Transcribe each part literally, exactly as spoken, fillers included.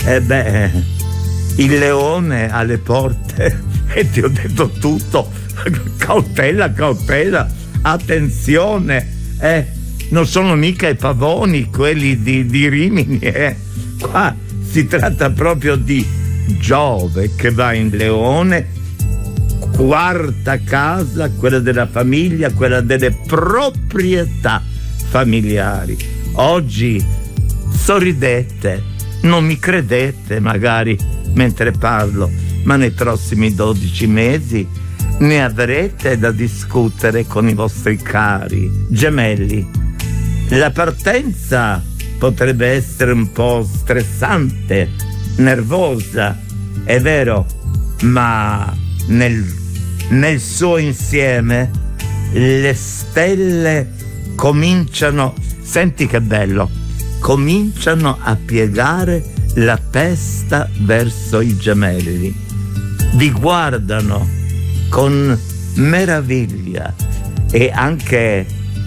E beh, il leone alle porte e ti ho detto tutto. Cautela, cautela, attenzione, eh, non sono mica i pavoni quelli di, di Rimini, eh. Qua si tratta proprio di Giove che va in leone, quarta casa, quella della famiglia, quella delle proprietà familiari. Oggi sorridete, non mi credete magari mentre parlo, ma nei prossimi dodici mesi ne avrete da discutere con i vostri cari gemelli. La partenza potrebbe essere un po' stressante, nervosa, è vero, ma nel, nel suo insieme le stelle cominciano, senti che bello, cominciano a piegare la testa verso i gemelli, vi guardano con meraviglia e anche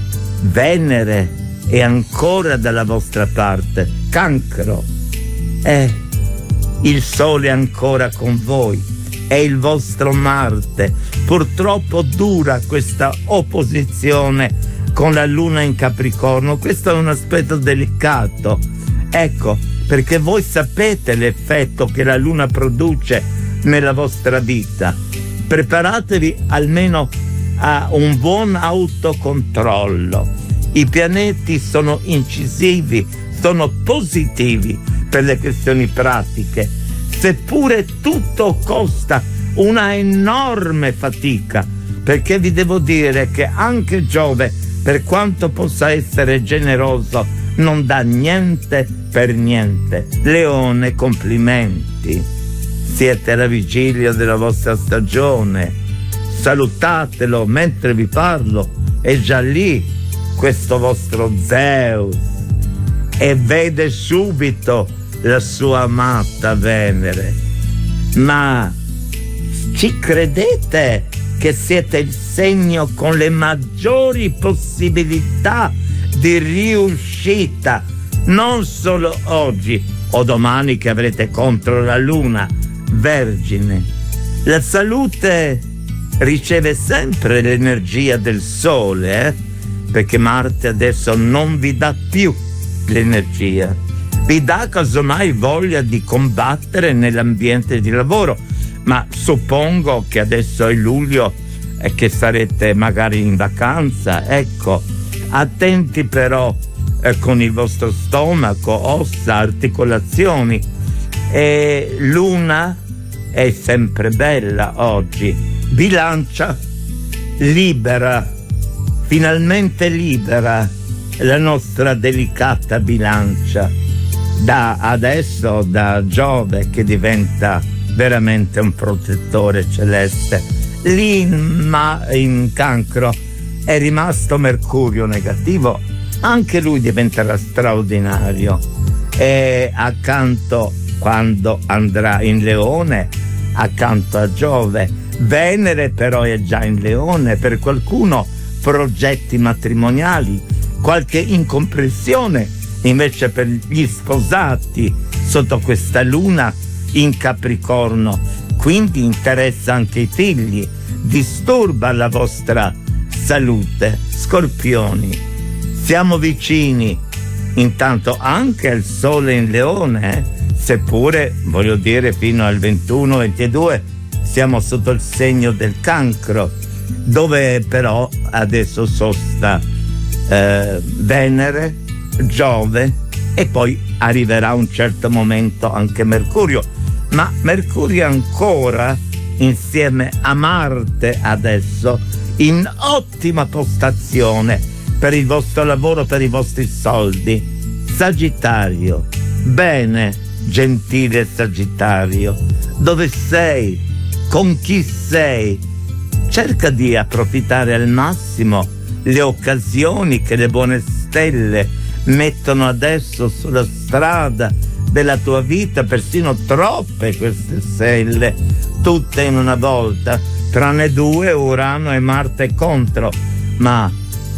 Venere è ancora dalla vostra parte. Cancro, è il Sole ancora con voi, è il vostro Marte. Purtroppo dura questa opposizione con la Luna in Capricorno. Questo è un aspetto delicato, ecco, perché voi sapete l'effetto che la Luna produce nella vostra vita. Preparatevi almeno a un buon autocontrollo. I pianeti sono incisivi, sono positivi per le questioni pratiche, seppure tutto costa una enorme fatica, perché vi devo dire che anche Giove, per quanto possa essere generoso, non dà niente per niente. Leone, complimenti, siete alla vigilia della vostra stagione, salutatelo mentre vi parlo, è già lì questo vostro Zeus e vede subito la sua amata Venere. Ma ci credete che siete il segno con le maggiori possibilità di riuscita, non solo oggi o domani che avrete contro la Luna? Vergine, la salute riceve sempre l'energia del Sole, eh? Perché Marte adesso non vi dà più l'energia, vi dà casomai voglia di combattere nell'ambiente di lavoro, ma suppongo che adesso è luglio e che sarete magari in vacanza, ecco, attenti però eh, con il vostro stomaco, ossa, articolazioni. E Luna è sempre bella oggi. Bilancia, libera, finalmente libera la nostra delicata bilancia da adesso, da Giove che diventa veramente un protettore celeste. Lì in, ma, in Cancro è rimasto Mercurio negativo, anche lui diventerà straordinario, e accanto, quando andrà in Leone, accanto a Giove, Venere però è già in Leone. Per qualcuno progetti matrimoniali, qualche incomprensione invece per gli sposati sotto questa Luna in Capricorno, quindi interessa anche i figli, disturba la vostra salute. Scorpioni, siamo vicini intanto anche al Sole in Leone, eh? Seppure voglio dire fino al ventuno ventidue siamo sotto il segno del Cancro, dove però adesso sosta eh, Venere, Giove e poi arriverà un certo momento anche Mercurio, ma Mercurio ancora insieme a Marte adesso in ottima postazione per il vostro lavoro, per i vostri soldi. Sagittario, bene, gentile Sagittario, dove sei? Con chi sei? Cerca di approfittare al massimo le occasioni che le buone stelle mettono adesso sulla strada della tua vita, persino troppe queste stelle, tutte in una volta, tranne due, Urano e Marte contro, ma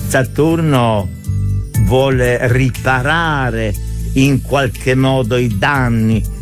Saturno vuole riparare in qualche modo i danni